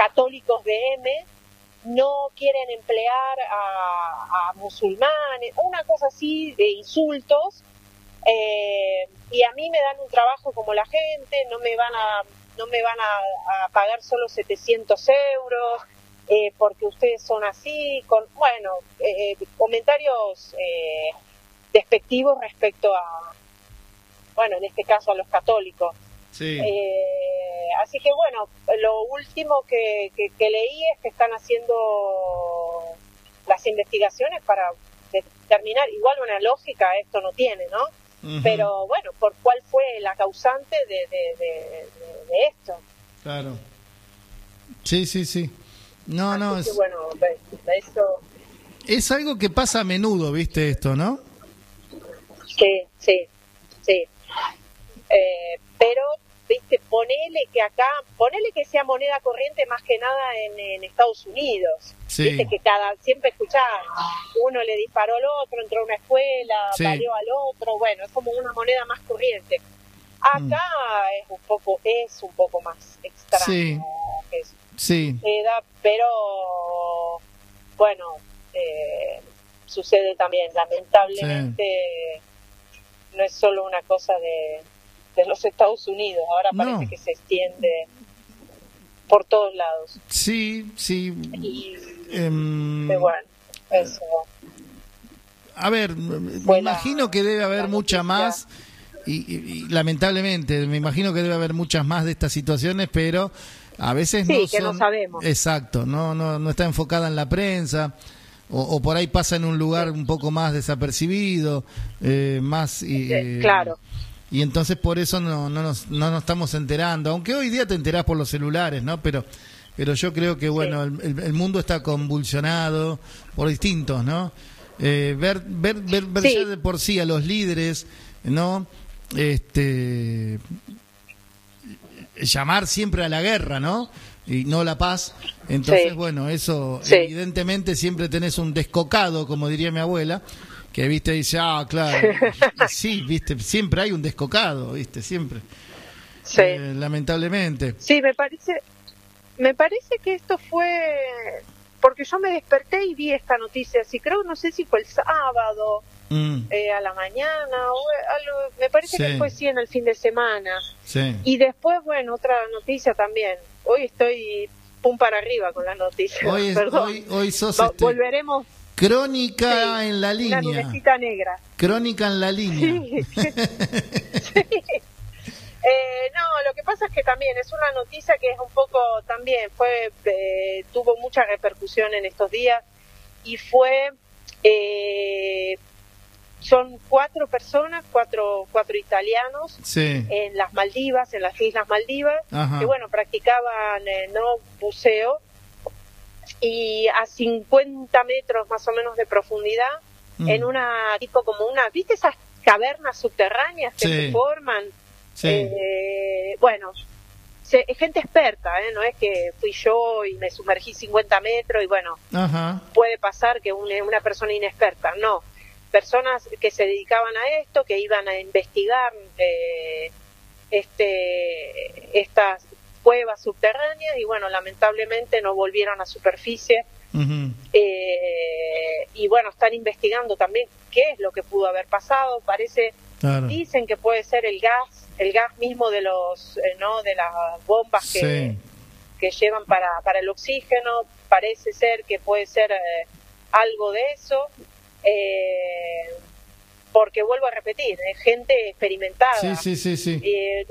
católicos de M no quieren emplear a musulmanes, una cosa así de insultos, y a mí me dan un trabajo como la gente, no me van a pagar solo 700 euros, porque ustedes son así, comentarios despectivos respecto a, bueno, en este caso a los católicos. Sí. Así que bueno, lo último que leí es que están haciendo las investigaciones para determinar, igual una lógica esto no tiene, ¿no? Uh-huh. Pero bueno, por cuál fue la causante de esto. Claro. Sí. No, así no. Que, bueno, eso... Es algo que pasa a menudo, ¿viste esto, no? Sí. Pero, viste, ponele que sea moneda corriente más que nada en Estados Unidos. Sí. Viste que siempre escuchás, uno le disparó al otro, entró a una escuela, valió al otro, bueno, es como una moneda más corriente. Acá es un poco más extraño. Sí. Pero, bueno, sucede también, lamentablemente, no es solo una cosa de los Estados Unidos, ahora parece que se extiende por todos lados. Sí. Y bueno, eso. A ver, me imagino que debe haber mucha más, y lamentablemente, me imagino que debe haber muchas más de estas situaciones, pero a veces no sabemos. Exacto, no está enfocada en la prensa, o por ahí pasa en un lugar un poco más desapercibido, claro. Y entonces por eso no nos estamos enterando, aunque hoy día te enterás por los celulares, ¿no? Pero yo creo que bueno, el mundo está convulsionado por distintos, ¿no? Ver ya de por sí a los líderes, ¿no? Llamar siempre a la guerra, ¿no? Y no la paz. Entonces, bueno, eso evidentemente siempre tenés un descocado, como diría mi abuela, que viste dice, claro, sí, viste, siempre hay un descocado, viste, siempre. Lamentablemente. Sí, me parece que esto fue porque yo me desperté y vi esta noticia, no sé si fue el sábado a la mañana o algo, me parece que fue en el fin de semana. Y después, bueno, otra noticia también. Hoy estoy pum para arriba con las noticias. Hoy sos volveremos. Crónica en la línea. Una nubecita negra. Crónica en la línea. Sí. No, lo que pasa es que también es una noticia que es un poco también tuvo mucha repercusión en estos días y son 4 personas, cuatro italianos en las Maldivas, en las Islas Maldivas, que bueno, practicaban buceo, y a 50 metros más o menos de profundidad, en ¿viste esas cavernas subterráneas que se forman? Bueno, gente experta, no es que fui yo y me sumergí 50 metros y bueno, puede pasar que una persona inexperta, no. Personas que se dedicaban a esto, que iban a investigar estas cuevas subterráneas y bueno, lamentablemente no volvieron a superficie. Y bueno, están investigando también qué es lo que pudo haber pasado. Dicen que puede ser el gas mismo de de las bombas que llevan para el oxígeno. Parece ser que puede ser algo de eso. Porque vuelvo a repetir, gente experimentada. Sí.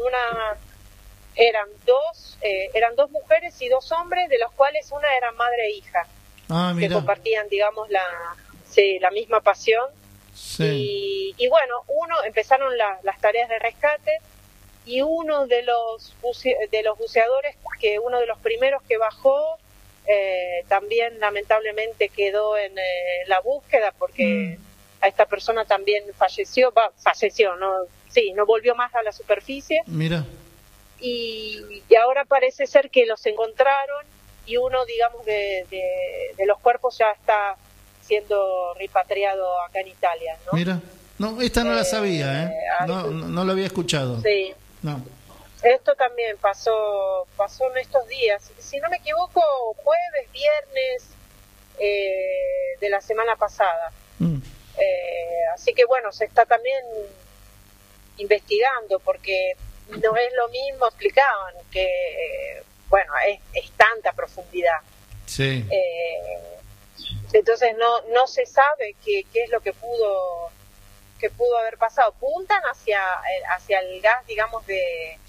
Eran dos mujeres y 2 hombres, de los cuales una era madre e hija, que compartían, digamos, la misma pasión. Y bueno, empezaron las tareas de rescate, y uno de los buceadores, que uno de los primeros que bajó, también lamentablemente quedó en la búsqueda, porque a esta persona también falleció, no volvió más a la superficie. Mira. Y ahora parece ser que los encontraron, y uno, digamos, de los cuerpos ya está siendo repatriado acá en Italia, ¿no? Mira, no, esta no la sabía, no lo había escuchado. Sí. No. Esto también pasó en estos días. Si no me equivoco, jueves, viernes de la semana pasada. Así que bueno, se está también investigando porque no es lo mismo, explicaban que bueno, es tanta profundidad. Sí. Entonces no se sabe qué es lo que pudo haber pasado. Puntan hacia el gas, digamos, de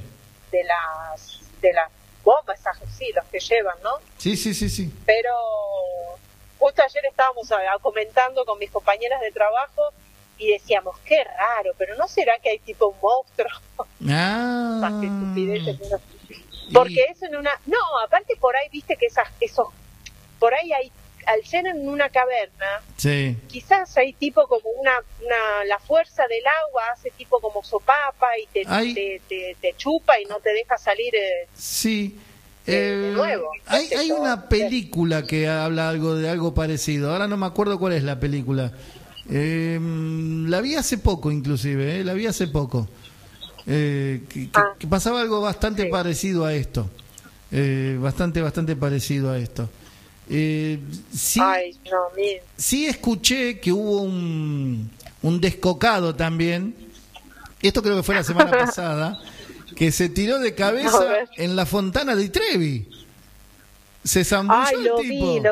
las bombas, sí, los que llevan, ¿no? Sí. Pero justo ayer estábamos comentando con mis compañeras de trabajo y decíamos, qué raro, pero ¿no será que hay tipo un monstruo? Ah. Porque eso en una... No, aparte por ahí, viste que esos... Por ahí hay, al ser en una caverna, sí, quizás hay tipo como la fuerza del agua hace tipo como sopapa y te chupa y no te deja salir sí. De nuevo. Hay una película que habla de algo parecido. Ahora no me acuerdo cuál es la película. La vi hace poco, inclusive. La vi hace poco. Que pasaba algo bastante parecido a esto. Bastante parecido a esto. Sí, sí escuché que hubo un descocado también. Esto creo que fue la semana pasada. Que se tiró de cabeza en la fontana de Trevi. Se zambulló el tipo.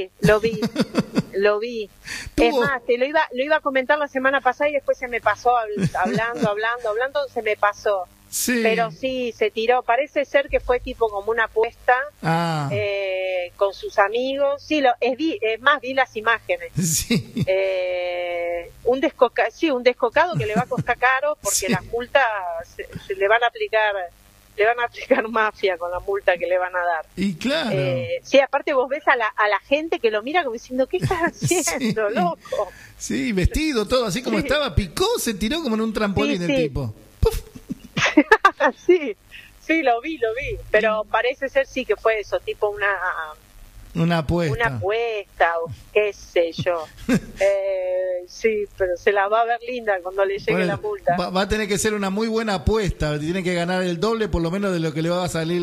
Lo vi. Es más, lo iba a comentar la semana pasada y después se me pasó hablando, se me pasó. Sí. Pero sí, se tiró. Parece ser que fue tipo como una apuesta con sus amigos. Sí, es más, vi las imágenes. Sí. Un descocado que le va a costar caro porque las multas se le van a aplicar. Le van a aplicar mafia con la multa que le van a dar. Y claro. Sí, aparte vos ves a la gente que lo mira como diciendo, ¿qué estás haciendo, loco? Sí, vestido, todo así como estaba, picó, se tiró como en un trampolín el tipo. ¡Puf! sí, lo vi. Pero parece ser sí que fue eso, tipo una apuesta. Una apuesta, o qué sé yo. Sí, pero se la va a ver linda cuando le llegue la multa. Va a tener que ser una muy buena apuesta. Tiene que ganar el doble por lo menos de lo que le va a salir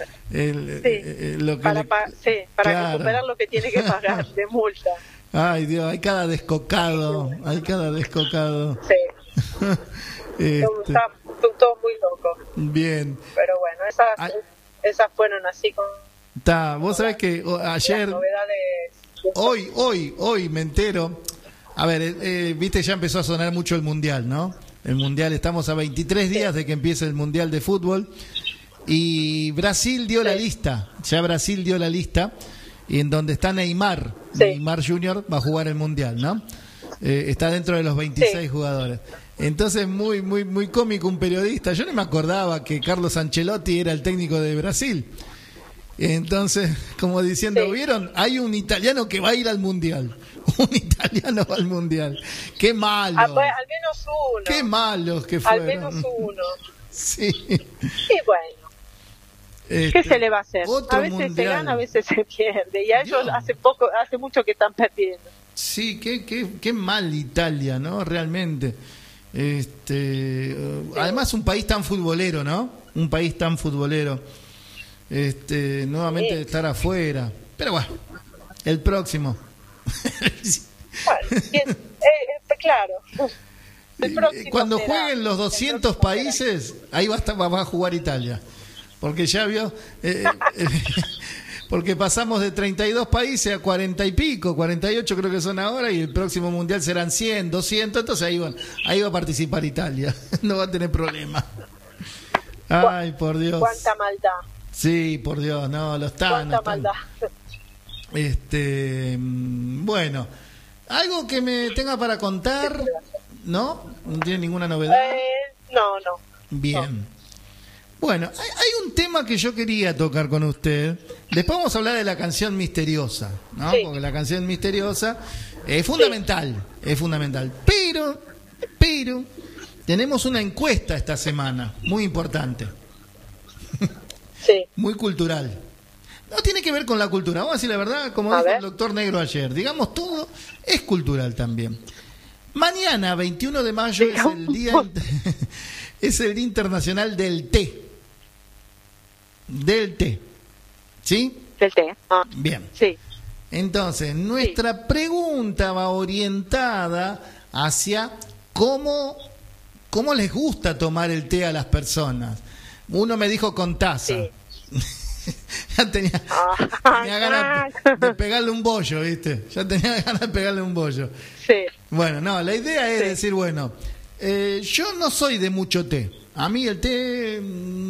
para recuperar lo que tiene que pagar de multa. Ay, Dios, hay cada descocado. Sí. Está todo muy loco. Bien. Pero bueno, esas fueron así con... Vos sabés que ayer, hoy me entero. A ver, viste, ya empezó a sonar mucho el Mundial, ¿no? El Mundial, estamos a 23 días de que empiece el Mundial de Fútbol. Y Brasil dio la lista, y en donde está Neymar Jr. va a jugar el Mundial, ¿no? Está dentro de los 26 jugadores. Entonces, muy cómico un periodista. Yo no me acordaba que Carlos Ancelotti era el técnico de Brasil. Entonces, como diciendo, ¿vieron? Hay un italiano que va a ir al Mundial. Un italiano va al Mundial. ¡Qué malo! Al menos uno. ¡Qué malos que fueron! Al menos uno. Sí. Y bueno. ¿Qué se le va a hacer? A veces mundial. Se gana, a veces se pierde. Y a ellos hace mucho que están perdiendo. Sí, qué mal Italia, ¿no? Realmente. Además, un país tan futbolero, ¿no? Un país tan futbolero. Nuevamente estar afuera. Pero bueno, el próximo. Bueno, bien, claro. Cuando jueguen los 200 países, ahí va a jugar Italia. Porque ya vio, porque pasamos de 32 países a 40 y pico, 48 creo que son ahora, y el próximo mundial serán 100, 200, entonces ahí va a participar Italia. No va a tener problema. Ay, por Dios. Cuánta maldad. Sí, por Dios, no, lo están. Cuánta maldad. Bueno, algo que me tenga para contar, ¿no? ¿No tiene ninguna novedad? No. Bien. No. Bueno, hay un tema que yo quería tocar con usted. Después vamos a hablar de la canción misteriosa, ¿no? Sí. Porque la canción misteriosa es fundamental, Pero tenemos una encuesta esta semana, muy importante. Sí. Muy cultural. No tiene que ver con la cultura, vamos a decir la verdad, como dijo el doctor Negro ayer. Digamos, todo es cultural también. Mañana, 21 de mayo, es el Día Internacional del Té. del té. ¿Sí? Del té. Ah. Bien. Sí. Entonces, nuestra pregunta va orientada hacia cómo les gusta tomar el té a las personas. Uno me dijo con taza. Sí. Ya tenía ganas de pegarle un bollo, ¿viste? Ya tenía ganas de pegarle un bollo. Sí. Bueno, no, la idea es decir, bueno, yo no soy de mucho té. A mí el té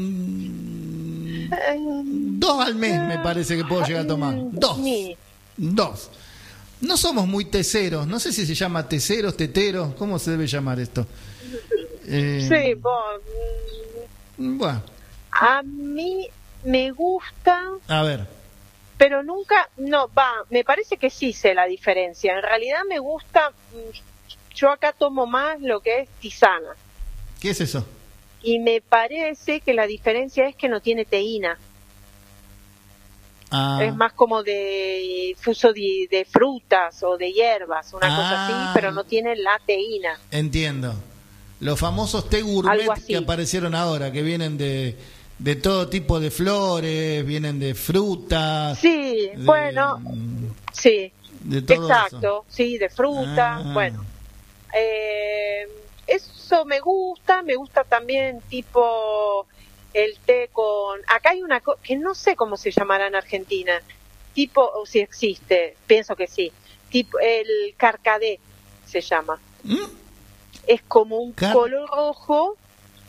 2 al mes me parece que puedo llegar a tomar. 2. No somos muy teseros. No sé si se llama teseros, teteros. ¿Cómo se debe llamar esto? Sí, bueno. A mí me gusta. A ver. Pero nunca, me parece que sí sé la diferencia. En realidad me gusta, yo acá tomo más lo que es tisana. ¿Qué es eso? Y me parece que la diferencia es que no tiene teína. Es más como de infuso de frutas o de hierbas, una cosa así, pero no tiene la teína. Entiendo. Los famosos té gourmet que aparecieron ahora, que vienen de todo tipo de flores, vienen de frutas. Sí, bueno, sí, de todo exacto, eso. Sí, de fruta, bueno. Eso me gusta también tipo el té con... Acá hay una cosa que no sé cómo se llamará en Argentina, tipo, o si existe, pienso que sí, tipo el carcadé se llama. Es como un color rojo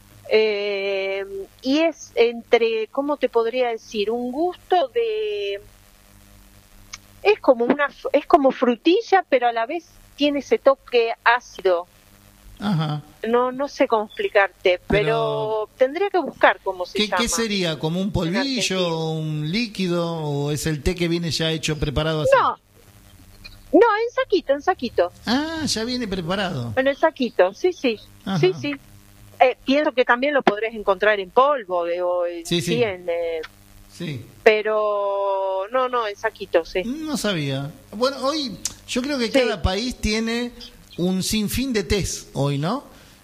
y es entre, ¿cómo te podría decir? Un gusto de... Es como frutilla, pero a la vez tiene ese toque ácido. Ajá. No sé cómo explicarte, pero tendría que buscar cómo se llama. ¿Qué sería? ¿Como un polvillo, un líquido o es el té que viene ya hecho, preparado así? No, en saquito. Ah, ya viene preparado. En el saquito, sí. Ajá. Sí. Pienso que también lo podrás encontrar en polvo sí. Pero no, en saquito, sí. No sabía. Bueno, hoy yo creo que cada país tiene un sinfín de tés hoy, ¿no?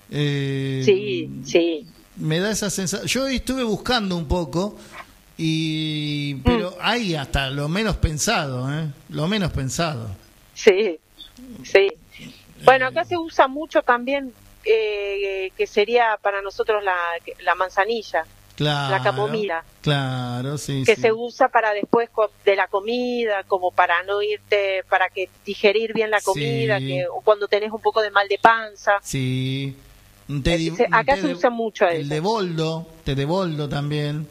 Sí. Me da esa sensación. Yo hoy estuve buscando un poco pero hay hasta lo menos pensado, lo menos pensado. Sí. Bueno, acá se usa mucho también que sería para nosotros la manzanilla, la camomila. Claro, sí. Que se usa para después de la comida, como para no irte, para que digerir bien la comida, o cuando tenés un poco de mal de panza. Sí. Acá se usa mucho eso. El de boldo, té de boldo también.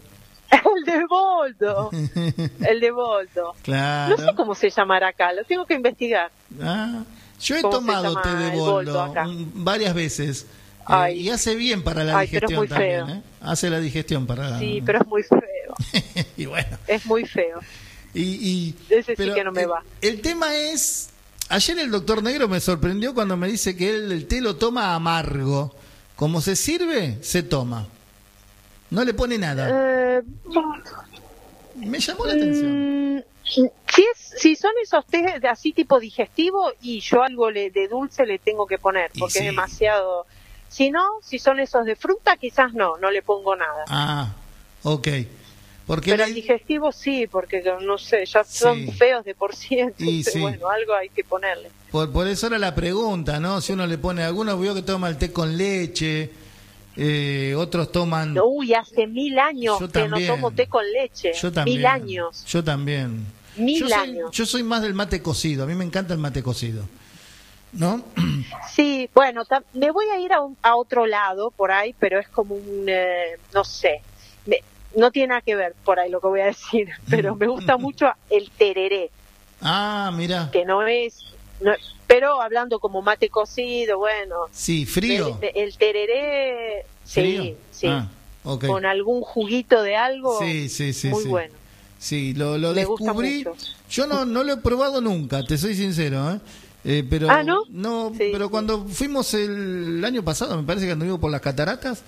El de boldo. Claro. No sé cómo se llamará acá, lo tengo que investigar. Yo he tomado té de boldo varias veces. Y hace bien para la digestión también. Hace la digestión para... Sí, pero es muy feo. Y bueno. Es muy feo. Ese sí que no me va. El tema es... Ayer el doctor Negro me sorprendió cuando me dice que él el té lo toma amargo. Como se sirve, se toma. No le pone nada. Me llamó la atención. Si son esos té así tipo digestivo, y yo algo de dulce le tengo que poner, porque es demasiado... Si son esos de fruta, quizás no le pongo nada. Ok. Pero el digestivo sí, porque no sé, ya son feos de por sí, entonces bueno, algo hay que ponerle. Por eso era la pregunta, ¿no? Si uno le pone, algunos veo que toma el té con leche, otros toman... Uy, hace 1000 años que no tomo té con leche. Yo también. 1000 años. Yo también. 1000 años. Yo soy más del mate cocido, a mí me encanta el mate cocido. ¿No? Sí, bueno, me voy a ir a otro lado por ahí, pero es como un, no sé, no tiene nada que ver por ahí lo que voy a decir, pero me gusta mucho el tereré. Mira. Que no, pero hablando como mate cocido, bueno. Sí, frío. El tereré, ¿Frío? Sí. Okay. Con algún juguito de algo. Sí. Muy bueno. Sí, lo descubrí. Yo no lo he probado nunca, te soy sincero, pero ¿no? Sí, pero cuando fuimos el año pasado, me parece que anduvimos por las cataratas,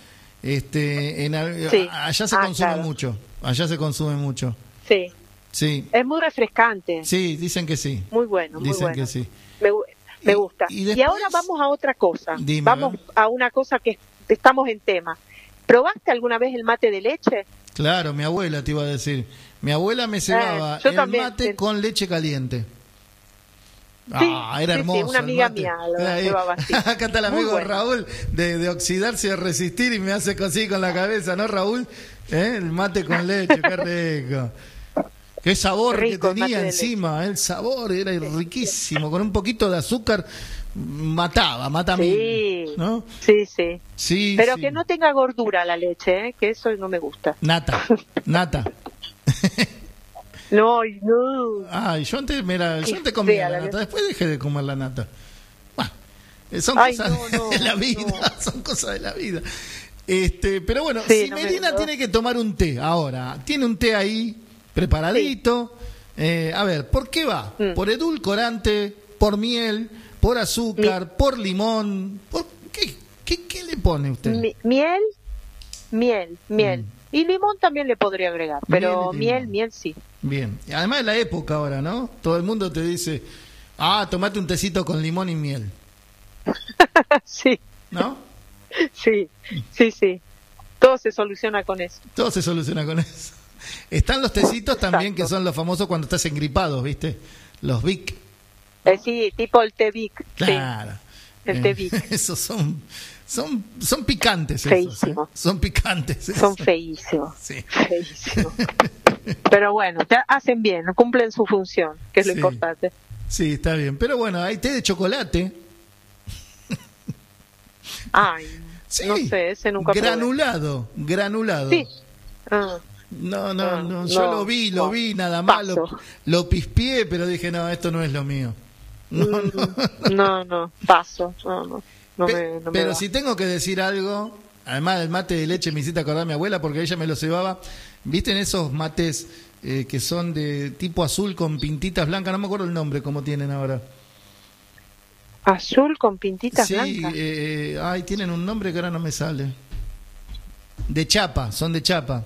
allá se consume mucho. Allá se consume mucho. Sí. Es muy refrescante. Sí, dicen que sí. Muy bueno, muy dicen bueno. que sí. Me gusta. Y ahora vamos a otra cosa. Dime, vamos a una cosa que estamos en tema. ¿Probaste alguna vez el mate de leche? Claro, mi abuela te iba a decir. Mi abuela me cebaba el mate con leche caliente. Sí, era hermoso. Sí, una amiga mía lo llevaba así. Acá está el amigo Raúl de oxidarse y de resistir y me hace cosí con la cabeza, ¿no, Raúl? El mate con leche, qué rico. Qué sabor rico, que tenía encima, el sabor era riquísimo, con un poquito de azúcar mata sí, ¿no? Sí. Pero que no tenga gordura la leche, que eso no me gusta. Nata. No. Ay, yo antes comía la nata, después dejé de comer la nata. Bueno, son cosas de la vida, son cosas de la vida. Pero bueno, si Melina tiene que tomar un té ahora, tiene un té ahí preparadito. A ver, ¿por qué va? ¿Por edulcorante? ¿Por miel? ¿Por azúcar? ¿Por limón? ¿Por qué le pone usted? Miel. Y limón también le podría agregar, pero miel sí. Bien, y además es la época ahora, ¿no? Todo el mundo te dice, tomate un tecito con limón y miel. Sí. ¿No? Sí. Todo se soluciona con eso. Están los tecitos también. Exacto. Que son los famosos cuando estás engripado, ¿viste? Los Vic. Sí, tipo el té Vic. Claro. Sí. El té Vic. Esos son picantes. Feísimos. Son picantes. Son feísimos. Sí. Feísimos. Pero bueno, te hacen bien, cumplen su función, que es lo importante. Sí, está bien. Pero bueno, hay té de chocolate. Ay, sí. No sé, ese nunca Granulado. Sí. No, yo lo vi nada más, lo pispié, pero dije, no, esto no es lo mío. No, paso. No pero si tengo que decir algo, además del mate de leche me hiciste acordar a mi abuela porque ella me lo cebaba. ¿Viste en esos mates que son de tipo azul con pintitas blancas? No me acuerdo el nombre, cómo tienen ahora. ¿Azul con pintitas blancas? Sí, tienen un nombre que ahora no me sale. De chapa, son de chapa.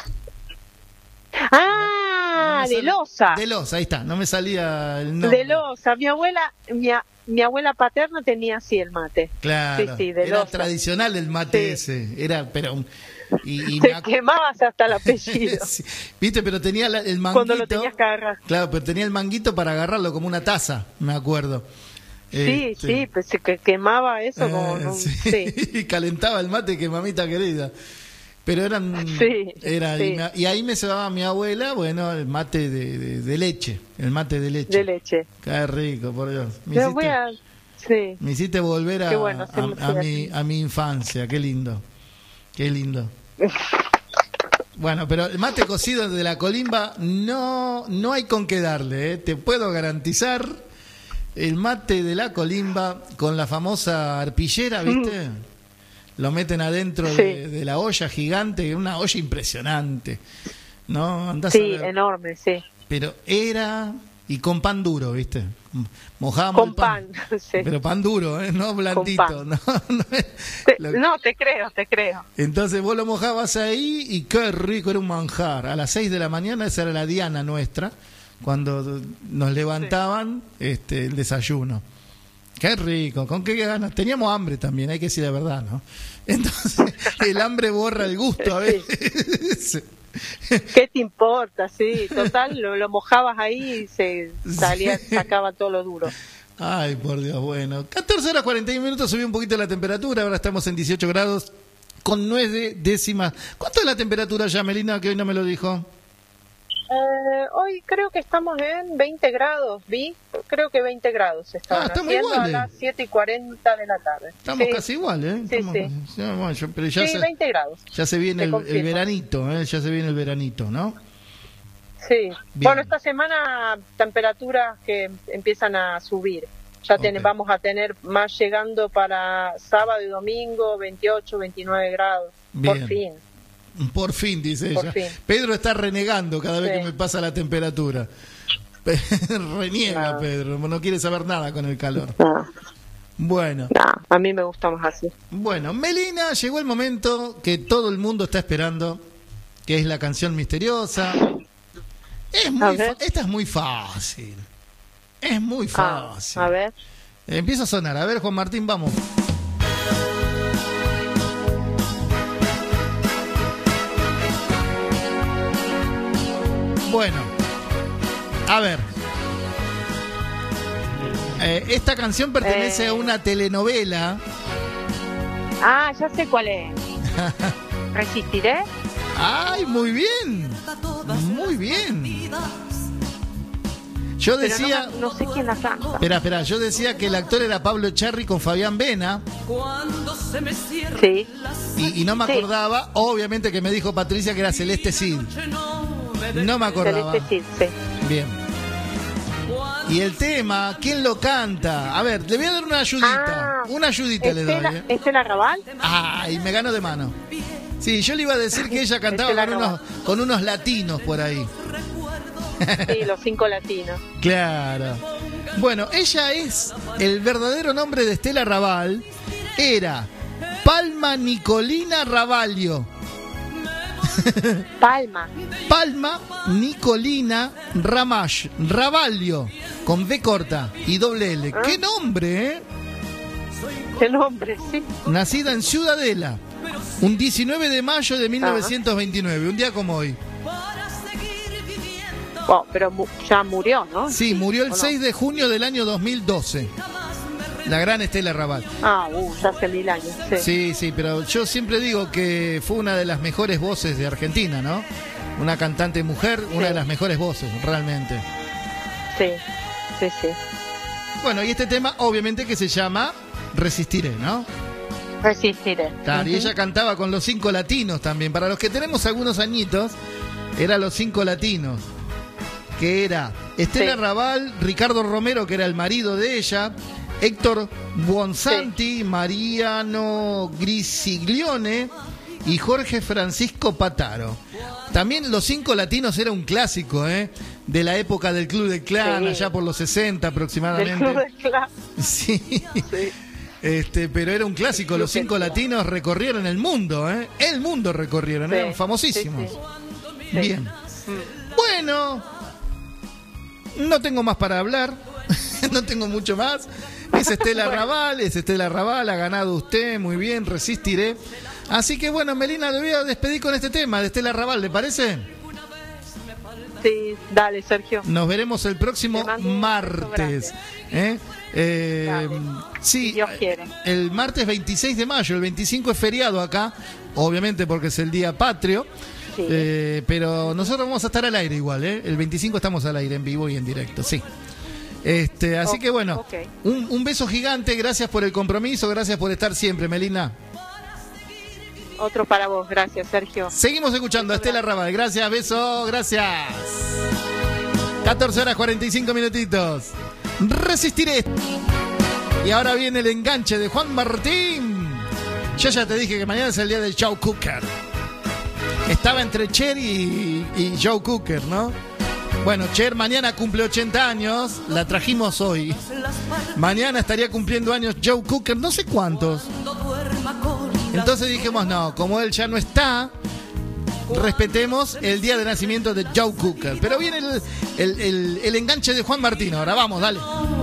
De loza. De loza, ahí está, no me salía el nombre. De loza, mi abuela paterna tenía así el mate. Claro, sí, de era loza. Tradicional el mate ese, y te quemabas hasta el apellido. Sí, viste, pero tenía el manguito. Cuando lo tenías que agarrar. Claro, pero tenía el manguito para agarrarlo como una taza, me acuerdo. Sí, pues se quemaba eso como... Sí. Y calentaba el mate, que mamita querida. Pero y ahí me cebaba mi abuela, bueno, el mate de leche, el mate de leche. De leche. Qué rico, por Dios. Me hiciste volver a mi infancia, qué lindo. Bueno, pero el mate cocido de la Colimba no hay con qué darle, te puedo garantizar. El mate de la Colimba con la famosa arpillera, ¿viste? Lo meten adentro de la olla gigante, una olla impresionante, ¿no? Andás enorme, sí. Pero y con pan duro, ¿viste? Mojábamos con pan, sí. Pero pan duro, no blandito. No, te creo. Entonces vos lo mojabas ahí y qué rico, era un manjar. A las 6 de la mañana, esa era la diana nuestra, cuando nos levantaban el desayuno. Qué rico, con qué ganas. Teníamos hambre también, hay que decir la verdad, ¿no? Entonces, el hambre borra el gusto a veces. ¿Qué te importa? Sí, total, lo mojabas ahí y se salía, sacaba todo lo duro. Ay, por Dios, bueno. 14 horas 41 minutos, subió un poquito la temperatura, ahora estamos en 18 grados con 9 décimas. ¿Cuánto es la temperatura ya, Melina, que hoy no me lo dijo? Hoy creo que estamos en 20 grados, creo que 20 grados estamos haciendo a las 7:40 de la tarde. Estamos casi igual, ¿eh? Pero ya 20 grados. Ya se viene el veranito, ya se viene el veranito, ¿no? Sí. Bien. Bueno, esta semana temperaturas que empiezan a subir. Ya vamos a tener más llegando para sábado y domingo, 28, 29 grados. Bien. Por fin. Por fin, dice ella. Pedro está renegando cada vez que me pasa la temperatura. Reniega, Pedro, no quiere saber nada con el calor. Bueno. A mí me gusta más así. Bueno, Melina, llegó el momento que todo el mundo está esperando, que es la canción misteriosa. Esta es muy fácil. Es muy fácil. A ver. Empieza a sonar. A ver, Juan Martín, vamos. Bueno, a ver. Esta canción pertenece a una telenovela. Ah, ya sé cuál es. ¿Resistiré? ¡Ay, muy bien! Muy bien. Yo decía... No sé quién la canta. Espera, yo decía que el actor era Pablo Echarri con Fabián Vena. Sí. Y no me acordaba, obviamente que me dijo Patricia que era Celeste Cid. No me acordaba. Celeste Cid, sí. Bien. Y el tema, ¿quién lo canta? A ver, le voy a dar una ayudita. Una ayudita le doy. ¿Estela Raval? Ay, me ganó de mano. Sí, yo le iba a decir que ella cantaba con unos latinos por ahí. Sí, los 5 latinos. Claro. Bueno, ella es, el verdadero nombre de Estela Raval era Palma Nicolina Ravalio. Palma Nicolina Ravalio, con B corta y doble L. ¿Qué nombre, eh? ¿Qué nombre, sí? Nacida en Ciudadela, un 19 de mayo de 1929, un día como hoy. Oh, pero ya murió, ¿no? Sí, murió el 6 de junio del año 2012. La gran Estela Raval. Ya hace 1000 años. Sí, pero yo siempre digo que fue una de las mejores voces de Argentina, ¿no? Una cantante mujer, una de las mejores voces, realmente. Sí. Bueno, y este tema, obviamente, que se llama Resistiré, ¿no? Resistiré. Claro, y ella cantaba con los 5 latinos también. Para los que tenemos algunos añitos, eran los 5 latinos. Que era Estela Raval, Ricardo Romero, que era el marido de ella, Héctor Buonsanti, Mariano Grisiglione y Jorge Francisco Pataro. También los 5 latinos era un clásico, de la época del Club del Clan, allá por los 60 aproximadamente. Del Club del Clan. Sí. Pero era un clásico, los 5 latinos recorrieron el mundo, el mundo recorrieron, eran famosísimos. Sí. Bien. Bueno, no tengo más para hablar, no tengo mucho más. Es Estela Raval, ha ganado usted, muy bien, resistiré. Así que bueno, Melina, le voy a despedir con este tema de Estela Raval, ¿le parece? Sí, dale, Sergio. Nos veremos el próximo martes. Sí, Dios quiere. El martes 26 de mayo, el 25 es feriado acá, obviamente porque es el día patrio. Sí. Pero nosotros vamos a estar al aire igual, el 25 estamos al aire en vivo y en directo, sí. Así que bueno, un beso gigante, gracias por el compromiso, gracias por estar siempre, Melina. Otro para vos, gracias, Sergio. Seguimos escuchando a Estela Raval, gracias, beso, gracias. 14 horas 45 minutitos. Resistiré. Y ahora viene el enganche de Juan Martín. Yo ya te dije que mañana es el día de Joe Cocker. Estaba entre Cher y Joe Cocker, ¿no? Bueno, Cher mañana cumple 80 años, la trajimos hoy. Mañana estaría cumpliendo años Joe Cocker, no sé cuántos. Entonces dijimos, no, como él ya no está, respetemos el día de nacimiento de Joe Cocker. Pero viene el enganche de Juan Martín ahora, vamos, dale.